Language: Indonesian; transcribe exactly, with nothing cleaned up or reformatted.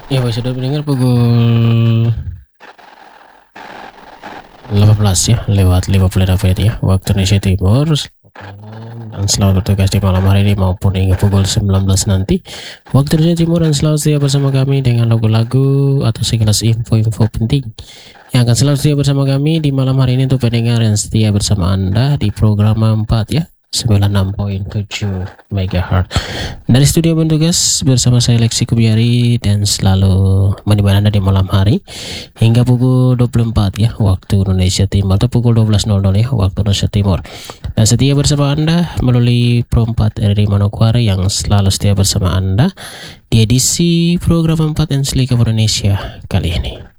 Ya, Pak, sudah mendengar pukul delapan belas ya, lewat lima puluh menit ya, waktu Indonesia Timur. Dan selamat bertugas di malam hari ini maupun hingga pukul sembilan belas nanti waktu Indonesia Timur, dan selalu setia bersama kami dengan lagu-lagu atau sekilas info-info penting yang akan selalu setia bersama kami di malam hari ini untuk pendengar yang setia bersama Anda di program empat ya, sembilan puluh enam koma tujuh megahertz. Dari studio bertugas bersama saya Lexi Kubiari dan selalu menemani Anda di malam hari hingga pukul dua puluh empat ya, waktu Indonesia Timur, atau pukul dua belas nol nol ya, waktu Indonesia Timur. Dan setia bersama Anda melalui Pro empat R R I Manokwari yang selalu setia bersama Anda di edisi program empat Ensli Indonesia kali ini.